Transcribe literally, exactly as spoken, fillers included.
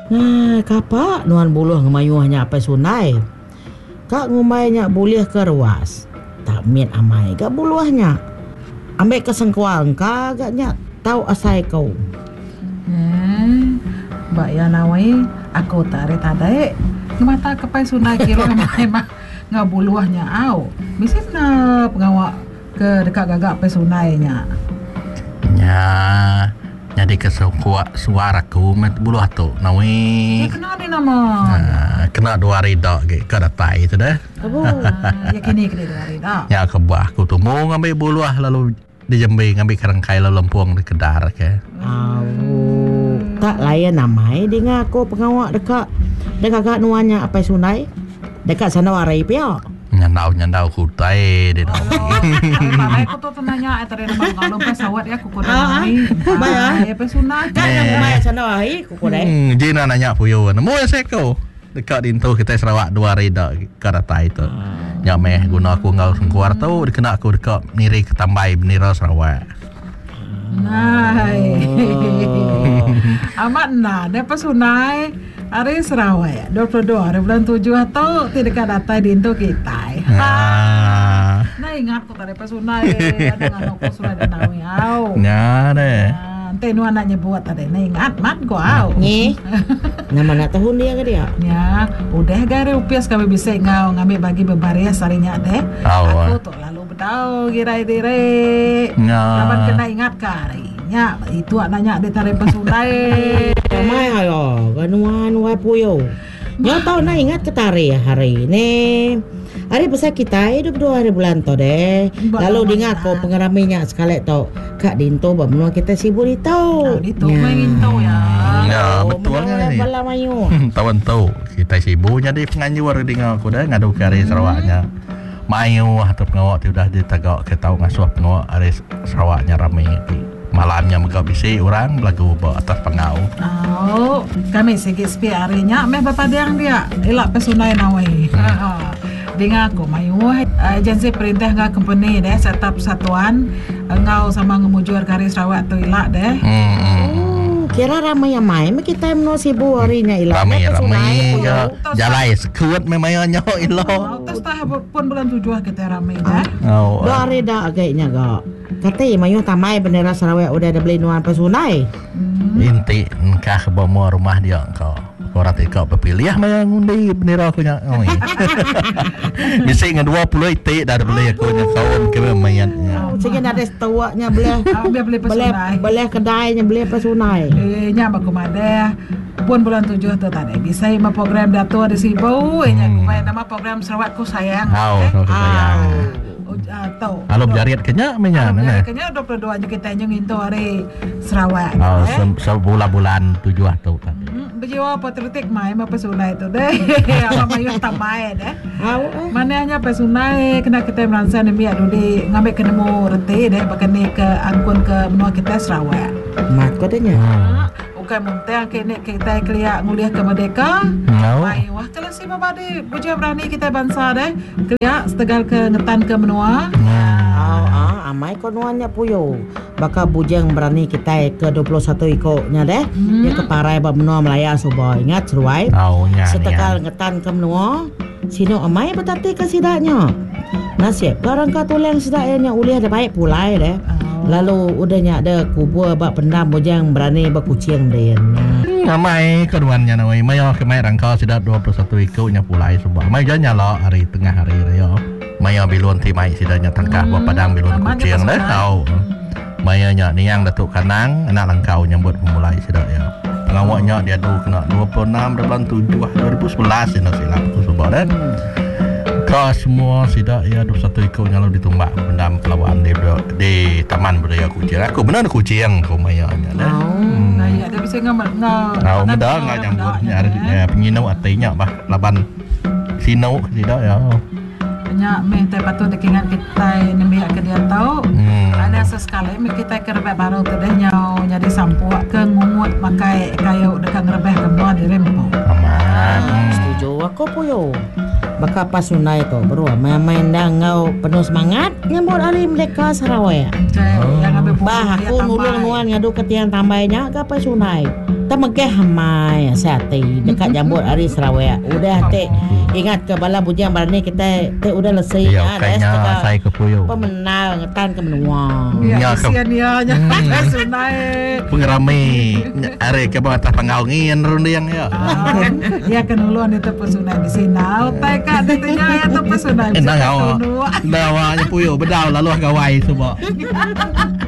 Nah, kapak nuan buluh ngemayuhnya apa sunai. Kak ngumainya boleh ke ruas. Tak miet amai gak buluahnya. Ambek kesengkuang kagaknya tahu asai kau. Hmm, Mbak ya nawai aku tarik tadai mata kepai sunai kilo emang nggak buluahnya au. Mesti na pengawak ke dekat gagak pe sunainya. Ya, jadi kesengkuak suara ku met buluh tu nawi. Ya kena ni nama. Nah, kena dua hari dak ke ke datai tu dah. Abu, ya kini kena dua hari dah. Ya ke buah aku tu mau ngambil buluah lalu di Jambi ngambil kerangkai lalu lempung di Kedar ke. Au, tak layan namai dengan aku pengawak dekat dekat kak nuannya apa sunai. Dekat sana warai pia. Nyandau nyandau kutai di dah. Malai aku tu tanya tadi nama kalau pesawat ya kuku dah ni. Bayar. Ya pesunai. Kan yang mai sana warai kuku deh. Hmm, jina nanya puyo. Mau seko. Dekat dintu kita Sarawak dua hari dak ke datai tu. Ya meh guna aku ngau sengkuar tu dikena aku dekat miri ketambai bendera Sarawak. Nai. Amat nah, depa sunai hari Sarawak dua puluh dua hari bulan tujuh atau tidak datang di Indo kita. Ah. Nah ingat kok tadi pas sunai ada nganok sunai dan nawi au. Ya deh. Nanti nu anaknya buat tadi. Nah ingat mat kok au. Ni. Nama nak tahun dia ke dia? Ya, udah gare upias kami bisa ngau ngambil bagi bebaria sarinya deh. Awak. Aku tu lalu bedau girai-girai. Ya. Kapan kena ingat karinya itu anaknya di tarik pesunai. Ramai ayo, kanuan wai puyo. Nyo tahu nak ingat ke tari hari ni. Hari besar kita hidup dua hari bulan tu deh. Lalu dengar kau pengeraminya sekali tu. Kak Dinto bermenua kita sibuk di tau. Nah, itu main tahu ya. Ya, betul kan ni. Bala mayu. Tawan tahu kita sibuknya di penganjur dengan aku dah ngadu ke hari Sarawaknya. Mayu atau pengawak tu dah ditagak ke tahu ngasuh pengawak hari Sarawaknya ramai lagi. Malamnya mereka bisi orang belagu bawa atas pengau. Oh, kami sikit sepi harinya meh bapa dia dia elak pesunai nawai. Dengan aku mayu agensi perintah ngah company deh setup persatuan ngau sama ngemujur kari Sarawak tu elak deh. Hmm. Kira ramai yang main kita meno sibuk harinya ilah. Ramai ramai ya jalai sekuat memayanya ilo. Terus tah pun bulan tujuh kita ramai deh. Oh. Dua hari dah agaknya gak. Kata mayu tamai bendera Sarawak udah ada beli nuan pesunai. Inti kah bawa rumah dia kau. Kau rati kau berpilih maya ngundi bendera aku nya. Oh. Bisa dengan dua puluh inti dah beli aku nya kawan ke mayatnya. Sekian ada setuaknya beli. Biar beli pesunai. Beli kedainya beli pesunai. Eh nya baku madeh. Pun bulan tujuh tu tadi bisa ima program dato di Sibu. Eh nya kumai nama program Sarawakku sayang. Oh, aku sayang. Atau Halo jariat kenya menya nana. Kenya dua puluh dua aja kita nyenginto hari Sarawak. Oh, sebulan-bulan tujuh atau kan. Berjiwa patriotik mai ma pesunai tu deh. Apa mayu tamai deh. Mana hanya pesunai kena kita merasa ni biar di ngambil kenemu reti deh bakani ke angkun ke benua kita Sarawak. Mat katanya. Bukan muntah kini kita kelia nguliah ke merdeka. Mai wah kalau si bapa di buja berani kita bangsa deh. Kelia setegal ke ngetan ke benua. Oh, ah, amai konuannya puyo. Baka bujang berani kita ke dua puluh satu ikutnya deh. Hmm. Dia ke parai bab menua Melaya subuh. Ingat seruai. Oh, nya. Setegal ngetan ke menua. Sino amai betati ke sidaknya. Nasib karang katuleng sidaknya uliah dah baik pulai deh. Lalu udahnya ada kubur bak pendam bujang berani berkucing dia. Ramai keduannya nawai mayo kemai rangkau sudah dua puluh satu ikutnya pulai sebuah. Mai janya lo hari tengah hari raya. Mayo bilun ti mai sidanya tangkah buat padang bilun kucing dah tahu. Mayo nya niang datuk kanang anak langkau nyambut memulai sidak ya. Pengawaknya dia tu kena dua puluh enam bulan tujuh dua ribu sebelas ini silap tu sebuah dah. Kau semua sidak ya dua puluh satu ikutnya lo ditumbak pendam pelawaan di di taman budaya kucing. Aku benar kucing kau mayanya dah. Oh, nah ya dia bisa ngamal ngau. Ngau muda ngau nyambutnya ada penyinau artinya bah laban sinau sidak ya. Banyak meh teh patut dekingan kita nembe ke dia tahu. Ada sesekali meh kita ke rebeh baru tu deh nyau nyadi sampuak ke ngungut makai kayu dekat rebeh ke buah di rempo. Aman. Setuju aku puyo. Baka pasunai tu bro main-main dah ngau penuh semangat nyambut hari mereka Sarawak. Yang ambil bah aku ngulung nuan ngadu ketian tambahnya ke pasunai. Tamagke hamai sate dekat jambut hari Sarawak. Udah teh ingat ke bala bujang barani kita teh udah lesai Ya kayaknya saya ke puyo. Pemenang ngetan ke menua. Ya kesian ya nya sunai. Pengerami are ke bawah atas pengaungian rundiang ya. Ya kenuluan itu pesunai di sini. Tai ka tetenya itu pesunai. Nah, awak. Dah awaknya puyo bedau lalu gawai semua.